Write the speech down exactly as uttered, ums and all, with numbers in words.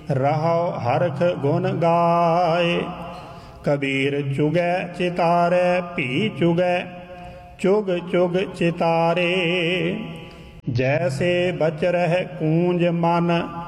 रहो हरख गुण गाए। कबीर चुगै चितारे भी चुगै चुग चुग चितारे। जैसे बच रह कूंज मन